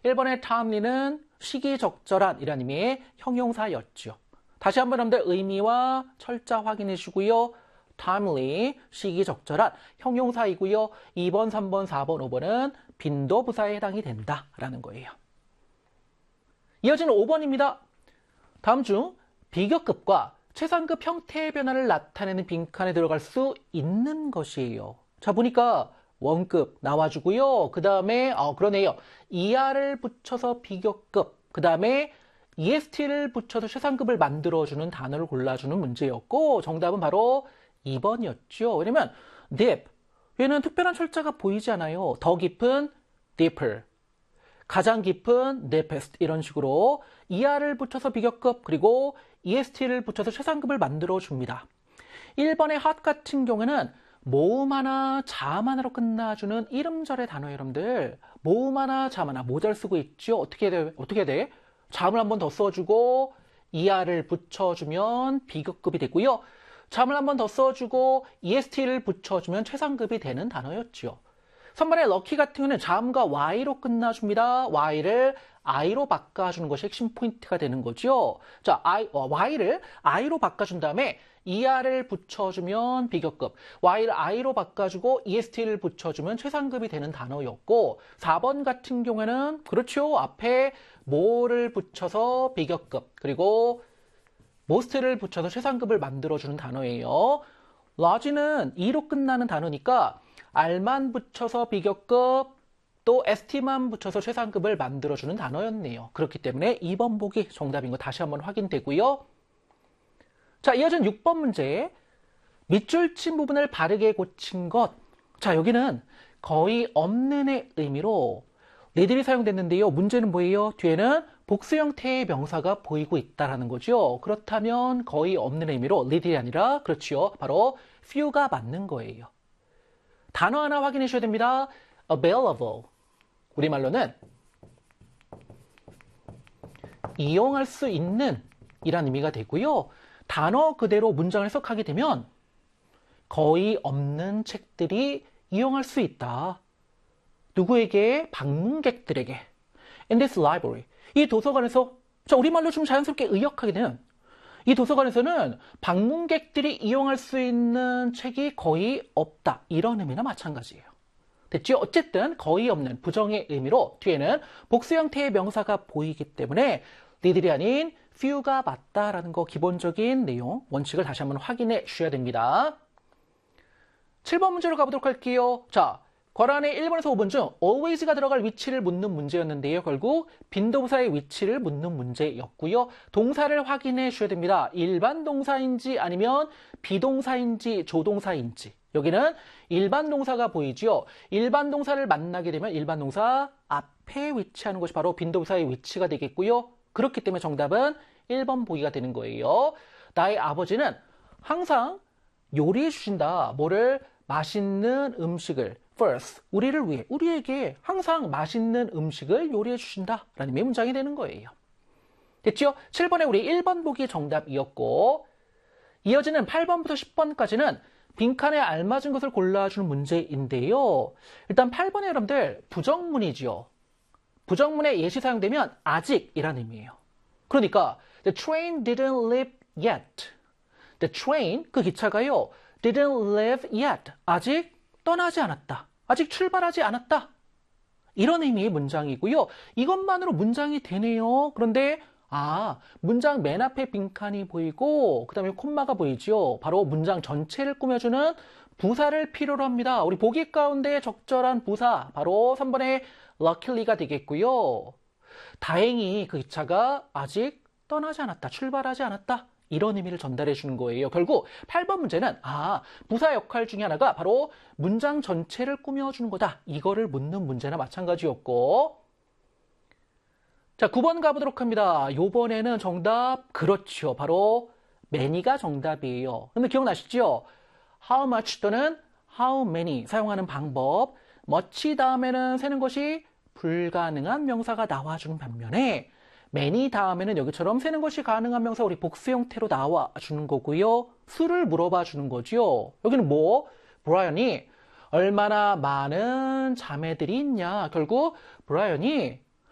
1번의 timely는 시기적절한 이란 의미의 형용사였죠. 다시 한번 여러분들 의미와 철자 확인해 주시고요. timely, 시기적절한 형용사이고요. 2번, 3번, 4번, 5번은 빈도부사에 해당이 된다라는 거예요. 이어지는 5번입니다. 다음 중 비교급과 최상급 형태의 변화를 나타내는 빈칸에 들어갈 수 있는 것이에요. 자, 보니까 원급 나와주고요. 그 다음에 그러네요. ER을 붙여서 비교급, 그 다음에 EST를 붙여서 최상급을 만들어주는 단어를 골라주는 문제였고 정답은 바로 2번이었죠. 왜냐면 deep, 얘는 특별한 철자가 보이지 않아요. 더 깊은 deeper, 가장 깊은 deepest 이런 식으로 ER을 붙여서 비교급 그리고 EST를 붙여서 최상급을 만들어줍니다. 1번의 hot 같은 경우에는 모음 하나, 자음 하나로 끝나주는 이름절의 단어 여러분들 모음 하나, 자음 하나 모자를 쓰고 있죠. 어떻게 해야 돼? 자음을 한 번 더 써주고 ER을 붙여주면 비교급이 되고요. 자음을 한 번 더 써주고 EST를 붙여주면 최상급이 되는 단어였죠. 3번의 럭키 같은 경우는 자음과 Y로 끝나줍니다. Y를 I로 바꿔주는 것이 핵심 포인트가 되는 거죠. 자, Y를 I로 바꿔준 다음에 ER을 붙여주면 비교급, Y를 I로 바꿔주고 EST를 붙여주면 최상급이 되는 단어였고 4번 같은 경우에는 그렇죠. 앞에 more를 붙여서 비교급, 그리고 most를 붙여서 최상급을 만들어주는 단어예요. large는 E로 끝나는 단어니까 R만 붙여서 비교급, 또 ST만 붙여서 최상급을 만들어주는 단어였네요. 그렇기 때문에 2번 보기 정답인 거 다시 한번 확인되고요. 자, 이어진 6번 문제. 밑줄 친 부분을 바르게 고친 것. 자, 여기는 거의 없는의 의미로 니들이 사용됐는데요. 문제는 뭐예요? 뒤에는 복수 형태의 명사가 보이고 있다는 거죠. 그렇다면 거의 없는 의미로 니들이 아니라 그렇죠. 바로 few가 맞는 거예요. 단어 하나 확인해 주셔야 됩니다. available. 우리말로는 이용할 수 있는 이란 의미가 되고요. 단어 그대로 문장을 해석하게 되면 거의 없는 책들이 이용할 수 있다. 누구에게? 방문객들에게. In this library. 이 도서관에서, 자, 우리말로 좀 자연스럽게 의역하게 되는 이 도서관에서는 방문객들이 이용할 수 있는 책이 거의 없다. 이런 의미나 마찬가지예요. 됐죠? 어쨌든 거의 없는 부정의 의미로 뒤에는 복수 형태의 명사가 보이기 때문에 니들이 아닌 few가 맞다라는 거 기본적인 내용, 원칙을 다시 한번 확인해 주셔야 됩니다. 7번 문제로 가보도록 할게요. 자, 괄호안에 1번에서 5번 중 always가 들어갈 위치를 묻는 문제였는데요. 결국 빈도부사의 위치를 묻는 문제였고요. 동사를 확인해 주셔야 됩니다. 일반 동사인지 아니면 비동사인지 조동사인지. 여기는 일반 동사가 보이죠. 일반 동사를 만나게 되면 일반 동사 앞에 위치하는 것이 바로 빈도부사의 위치가 되겠고요. 그렇기 때문에 정답은 1번 보기가 되는 거예요. 나의 아버지는 항상 요리해 주신다. 뭐를? 맛있는 음식을 first, 우리를 위해, 우리에게 항상 맛있는 음식을 요리해 주신다 라는 의미의 문장이 되는 거예요. 됐죠? 7번에 우리 1번 보기 정답이었고 이어지는 8번부터 10번까지는 빈칸에 알맞은 것을 골라주는 문제인데요. 일단 8번에 여러분들 부정문이죠. 부정문에 예시 사용되면 아직이라는 의미예요. 그러니까 the train didn't leave yet. The train, 그 기차가요. didn't leave yet. 아직 떠나지 않았다. 아직 출발하지 않았다. 이런 의미의 문장이고요. 이것만으로 문장이 되네요. 그런데 문장 맨 앞에 빈칸이 보이고 그 다음에 콤마가 보이죠. 바로 문장 전체를 꾸며주는 부사를 필요로 합니다. 우리 보기 가운데 적절한 부사 바로 3번의 luckily가 되겠고요. 다행히 그 기차가 아직 떠나지 않았다. 출발하지 않았다. 이런 의미를 전달해 주는 거예요. 결국 8번 문제는 부사 역할 중에 하나가 바로 문장 전체를 꾸며주는 거다. 이거를 묻는 문제나 마찬가지였고 자, 9번 가보도록 합니다. 요번에는 정답 그렇죠. 바로 many가 정답이에요. 근데 기억나시죠? how much 또는 how many 사용하는 방법 much 다음에는 세는 것이 불가능한 명사가 나와주는 반면에 many 다음에는 여기처럼 세는 것이 가능한 명사 우리 복수 형태로 나와주는 거고요. 수를 물어봐 주는 거죠. 여기는 뭐? 브라이언이 얼마나 많은 자매들이 있냐. 결국 브라이언이